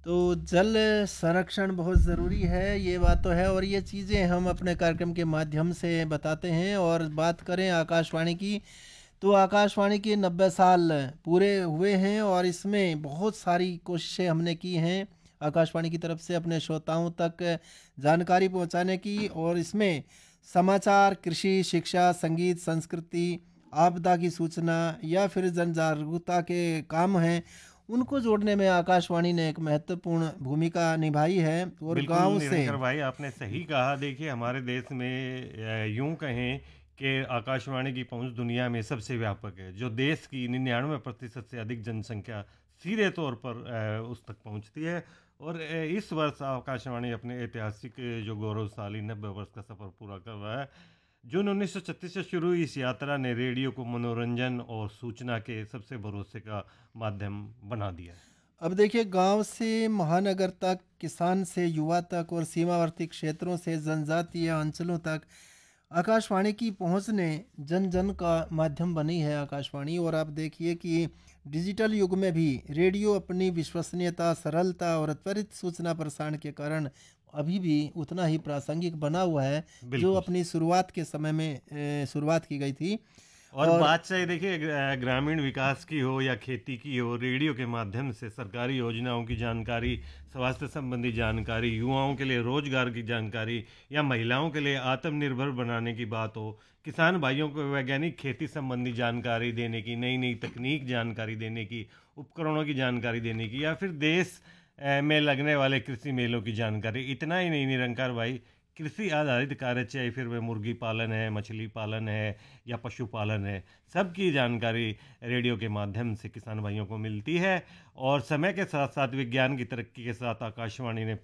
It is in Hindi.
तो जल संरक्षण बहुत ज़रूरी है, ये बात तो है और ये चीज़ें हम अपने कार्यक्रम के माध्यम से बताते हैं। और बात करें आकाशवाणी की, तो आकाशवाणी के 90 साल पूरे हुए हैं और इसमें बहुत सारी कोशिशें हमने की हैं आकाशवाणी की तरफ से अपने श्रोताओं तक जानकारी पहुंचाने की। और इसमें समाचार, कृषि, शिक्षा, संगीत, संस्कृति, आपदा की सूचना या फिर जन जागरूकता के काम हैं, उनको जोड़ने में आकाशवाणी ने एक महत्वपूर्ण भूमिका निभाई है। और बिल्कुल गांव से निरंकर भाई, आपने सही कहा। देखिए, हमारे देश में यूं कहें कि आकाशवाणी की पहुंच दुनिया में सबसे व्यापक है। जो देश की 99% से अधिक जनसंख्या सीधे तौर पर उस तक पहुंचती है। और इस वर्ष आकाशवाणी अपने ऐतिहासिक जो गौरवशाली 90 वर्ष का सफर पूरा कर रहा है। जून 1936 से शुरू हुई इस यात्रा ने रेडियो को मनोरंजन और सूचना के सबसे भरोसे का माध्यम बना दिया है। अब देखिए, गांव से महानगर तक, किसान से युवा तक और सीमावर्ती क्षेत्रों से जनजातीय अंचलों तक आकाशवाणी की पहुंच ने जन जन का माध्यम बनी है आकाशवाणी। और आप देखिए कि डिजिटल युग में भी रेडियो अपनी विश्वसनीयता, सरलता और त्वरित सूचना प्रसारण के कारण अभी भी उतना ही प्रासंगिक बना हुआ है जो बिल्कुल। अपनी शुरुआत के समय में शुरुआत की गई थी। और और बात चाहे देखिए ग्रामीण विकास की हो या खेती की हो, रेडियो के माध्यम से सरकारी योजनाओं की जानकारी, स्वास्थ्य संबंधी जानकारी, युवाओं के लिए रोजगार की जानकारी या महिलाओं के लिए आत्मनिर्भर बनाने की बात हो, किसान भाइयों को वैज्ञानिक खेती संबंधी जानकारी देने की, नई नई तकनीक जानकारी देने की, उपकरणों की जानकारी देने की, या फिर देश में लगने वाले कृषि मेलों की जानकारी। इतना ही नहीं निरंकार भाई, कृषि आधारित कार्य, चाहे फिर वे मुर्गी पालन है, मछली पालन है या पशुपालन है, सबकी जानकारी रेडियो के माध्यम से किसान भाइयों को मिलती है। और समय के साथ साथ विज्ञान की तरक्की के साथ आकाशवाणी ने